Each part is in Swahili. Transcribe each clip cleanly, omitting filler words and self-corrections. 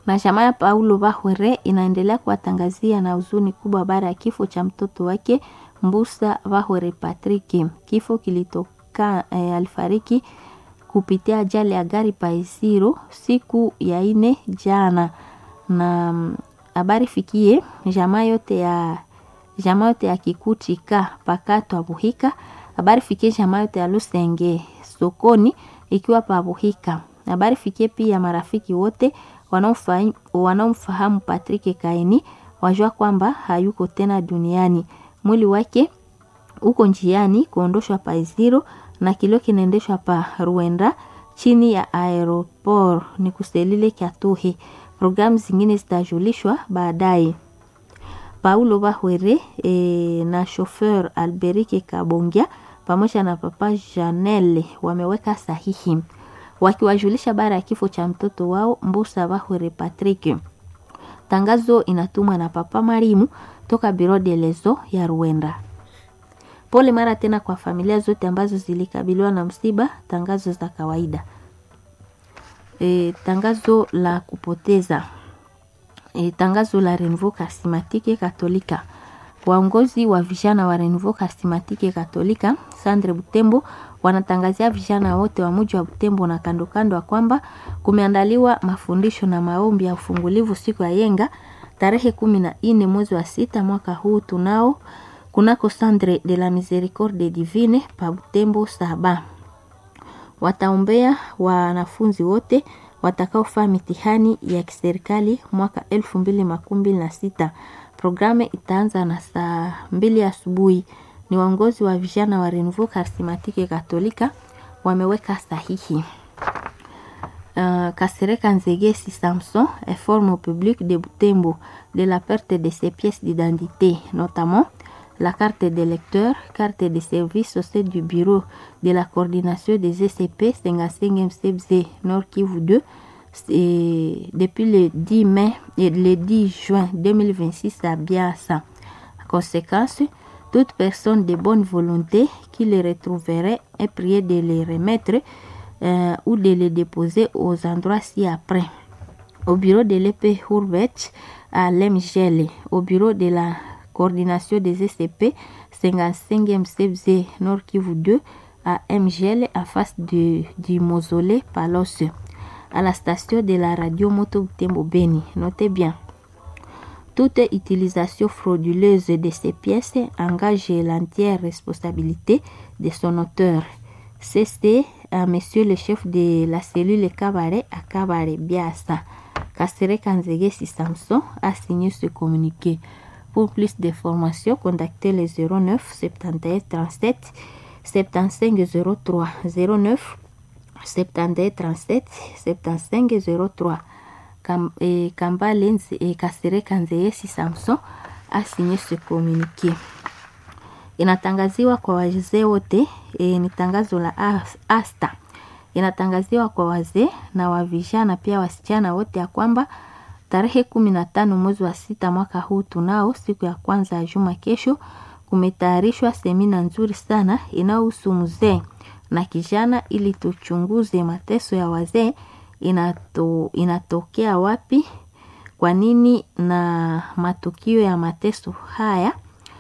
Na jamaa ya Paulo Bahwere inaendelea kuwatangazia na huzuni kubwa baada ya kifo cha mtoto wake Mbusa Bahwere Patrick. Kifo kilitoka alifariki kupitia ajali ya gari Paisiro siku ya 4 jana. Na habari fikie jamaa yote ya Kikuchika pakato abuhika. Habari fikie jamaa yote ya Lusenge sokoni ikiwa pabuhika. Habari fikie pia marafiki wote wanaomfahamu Patrick Kaini wajua kwamba hayuko tena duniani. Mwili wake uko njiani kuondoshwa Paisiro na kilio kinaendeshwa pa Ruenda chini ya aeroport ni kuselile Kyatuhe. Programu zingine zitajulishwa baadaye. Paulo Bahwere na chauffeur Alberike Kabongia pamoja na papa Janelle wameweka sahihi wakiwajulisha bara ya kifo cha mtoto wao Mbusa Bahwere Patrick. Tangazo inatumwa na papa Marimu toka Bureau de Lezo ya Ruenda. Pole mara tena kwa familia zote ambazo zilikabiliwa na msiba. Tangazo za kawaida. Tangazo la kupoteza. Tangazo la Renouveau Charismatique Katolika. Waongozi wa vijana wa Renouveau Charismatique Katolika Sandre Butembo wanatangazia vijana wote wa mji wa Butembo na kando kando wa kwamba kumeandaliwa mafundisho na maombi ya ufungulivu siku ya Yenga tarehe 14 mwezi wa 6 mwaka huu tunao kunako Sandre de la Miséricorde Divine pa Butembo Saba. Wataombea wanafunzi wote watakaofanya mitihani ya kiserikali mwaka 2026. Programu itaanza na saa 2 asubuhi. Ni waongozi wa vijana wa Renouveau Charismatique Katolika wameweka sahihi. Kasereka Nzegesi Samson informe au public de Butembo de la perte de ses pièces d'identité, notamment la carte de lecteur, carte de service au sein du bureau de la coordination des ECP 55e CBZ Nord Kivu 2 depuis le 10 mai et le 10 juin 2026 à Biassa. Conséquence, toute personne de bonne volonté qui les retrouverait est priée de les remettre ou de les déposer aux endroits ci-après. Au bureau de l'EP Hourbet à Lemgele, au bureau de la coordination des ECP 55e CBZ Nord Kivu 2 à Mgele en face du mausolée Palos, à la station de la radio Moto Butembo Beni. Notez bien, toute utilisation frauduleuse de ces pièces engage l'entière responsabilité de son auteur. C'est à monsieur le chef de la cellule Kabare à Kabare Biassa. Kasereka Nzegesi Samson a signé ce communiqué. Pour plus d'informations, contactez le 09 71 37 75 03 09 71 37 75 03. Kambale Kasereka Nzegesi Samson a signé ce communiqué. Inatangaziwa kwa wazee wote, ni tangazo la Asta. Inatangaziwa kwa wazee na wavijana pia wasichana wote ya kwamba tarehe 15 mwezi wa 6 mwaka huu tunao siku ya kwanza ya juma kesho kumetayarishwa semina nzuri sana inayohusu mzee na kijana ili tuchunguze mateso ya wazee inatokea wapi, kwa nini na matukio ya mateso haya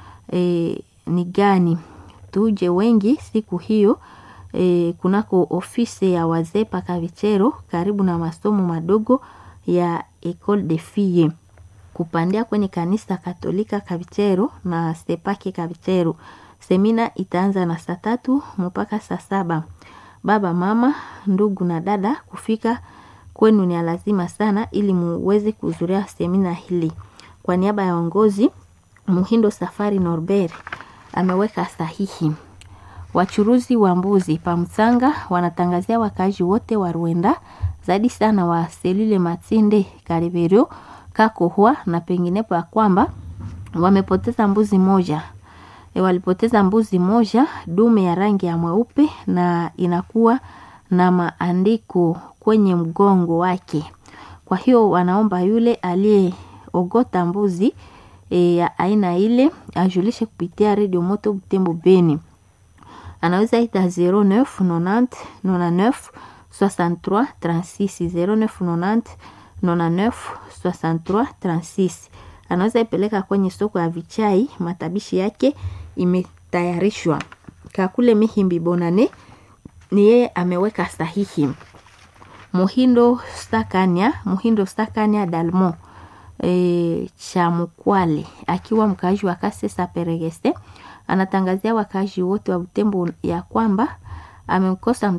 ni gani. Tuje wengi siku hiyo kunako ofisi ya wazee paka Vichero karibu na masomo madogo ya École de Filles kupandia kwenye kanisa Katolika Kavichero na Sepake Kavichero. Semina itaanza na saa 3 mpaka saa 7. Baba, mama, ndugu na dada kufika kwenu ni lazima sana ili muweze kuhudhuria semina hili. Kwa niaba ya uongozi Muhindo Safari Norbert ameweka sahihi. Wachuruzi wa mbuzi Pamsanga wanatangazia wakazi wote wa Ruenda zaidi sana wa selule Matinde Kariberio Kakohwa na penginepo ya kwamba wamepoteza mbuzi moja. Walipoteza mbuzi moja dume ya rangi ya mweupe na inakuwa na maandiko kwenye mgongo wake. Kwa hiyo wanaomba yule aliyeogota mbuzi ya aina ile ajulishe kupitia Radio Moto Butembo Beni. Anaweza ita 09 90 99 63 36 09 90 99 63 36. Anaweza ipeleka kwenye soko ya Vichai, matabishi yake imetayarishwa. Kakule Mihimbi Bonane ni yeye ameweka sahihi. Muhindo Stakania Dalmo Chamukwale akiwa mkazi wa Kasesa Peregeste anatangazia wakazi wote wa Butembo ya kwamba amekosa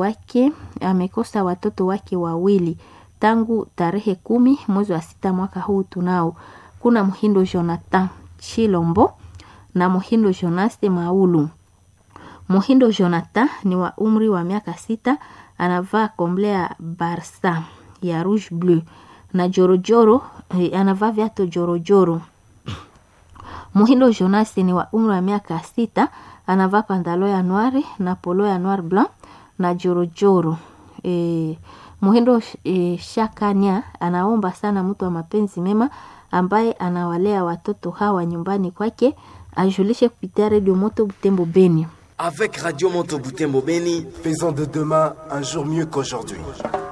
watoto wake wawili tangu tarehe 10 mwezi wa 6 mwaka huu tunao. Kuna Muhindo Jonathan Chilombo na Muhindo Jonas Maulu. Muhindo Jonathan ni wa umri wa miaka 6, anavaa komblea Barsa ya rouge bleu na jorojoro, anavaa viatu jorojoro. Muhindo Jonas ni wa umri wa miaka 6, anavaa pandalo ya noir na polo ya noir blanc na jorojoro. Muhindo Shakania anaomba sana mtu wa mapenzi mema ambaye anawalea watoto hawa nyumbani kwake ajulishe kupitia Radio Moto Butembo Beni. Avec Radio Moto Butembo Beni, faisons de demain un jour mieux qu'aujourd'hui.